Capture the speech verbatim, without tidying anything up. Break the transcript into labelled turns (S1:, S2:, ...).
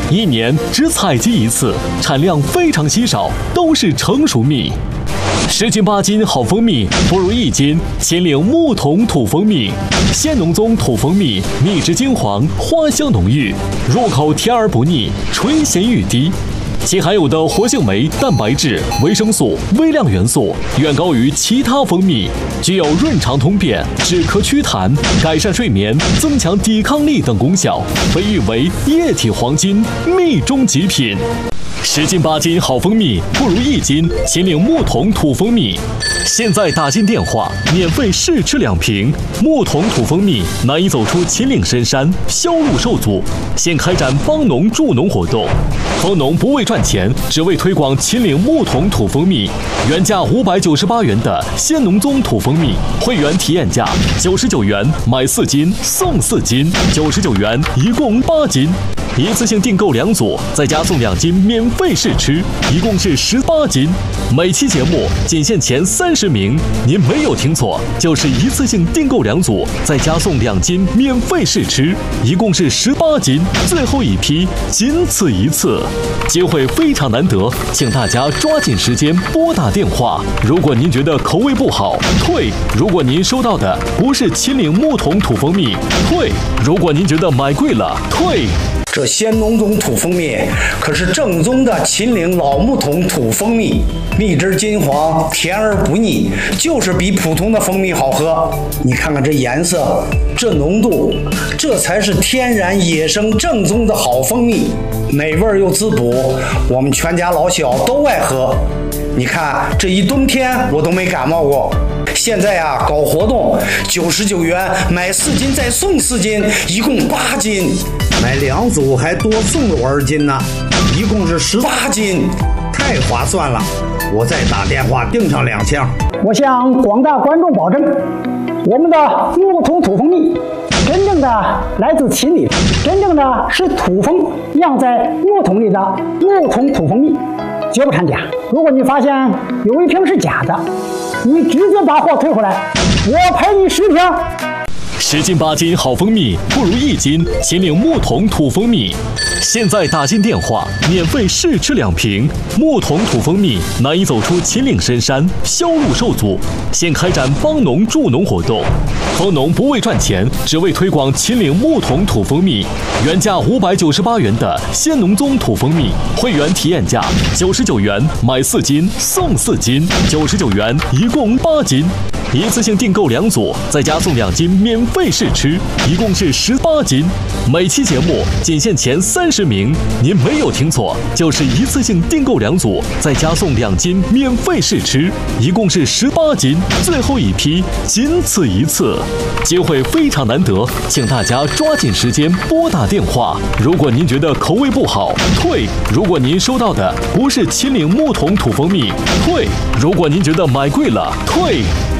S1: 一年只采集一次，产量非常稀少，都是成熟蜜。十斤八斤好蜂蜜不如一斤秦岭木桶土蜂蜜。鲜浓棕土蜂蜜，蜜质金黄，花香浓郁，入口甜而不腻，醇咸欲滴。其含有的活性酶、蛋白质、维生素、微量元素远高于其他蜂蜜，具有润肠通便、止咳祛痰、改善睡眠、增强抵抗力等功效，被誉为液体黄金，蜜中极品。十斤八斤好蜂蜜不如一斤秦岭木桶土蜂蜜。现在打进电话，免费试吃两瓶。木桶土蜂蜜难以走出秦岭深山，销路受阻，现开展帮农助农活动。蜂农不为赚钱，只为推广秦岭木桶土蜂蜜。原价五百九十八元的鲜浓棕土蜂蜜，会员体验价九十九元，买四斤送四斤，九十九元一共八斤。一次性订购两组，再加送两斤免费试吃，一共是十八斤。每期节目仅限前三十名，您没有听错，就是一次性订购两组，再加送两斤免费试吃，一共是十八斤。最后一批，仅此一次，机会非常难得，请大家抓紧时间拨打电话。如果您觉得口味不好，退；如果您收到的不是秦岭木桶土蜂蜜，退；如果您觉得买贵了，退。
S2: 这鲜浓棕土蜂蜜可是正宗的秦岭老木桶土蜂蜜，蜜汁金黄，甜而不腻，就是比普通的蜂蜜好喝。你看看这颜色，这浓度，这才是天然野生正宗的好蜂蜜，美味又滋补，我们全家老小都爱喝。你看这一冬天我都没感冒过。现在啊，搞活动，九十九元买四斤再送四斤，一共八斤。买两组还多送我二斤呢，一共是十八斤，太划算了！我再打电话订上两箱。
S3: 我向广大观众保证，我们的木桶土蜂蜜真正的来自秦岭，真正的是土蜂酿在木桶里的木桶土蜂蜜，绝不掺假。如果你发现有一瓶是假的，你直接把货退回来，我赔你十瓶。
S1: 十斤八斤好蜂蜜不如一斤秦岭木桶土蜂蜜。现在打进电话，免费试吃两瓶。木桶土蜂蜜难以走出秦岭深山，销路受阻，现开展帮农助农活动。蜂农不为赚钱，只为推广秦岭木桶土蜂蜜。原价五百九十八元的鲜浓棕土蜂蜜，会员体验价九十九元，买四斤送四斤，九十九元一共八斤。一次性订购两组，再加送两斤免费试吃，一共是十八斤。每期节目仅限前三十名，您没有听错，就是一次性订购两组，再加送两斤免费试吃，一共是十八斤。最后一批，仅此一次，机会非常难得，请大家抓紧时间拨打电话。如果您觉得口味不好，退；如果您收到的不是秦岭木桶土蜂蜜，退；如果您觉得买贵了，退。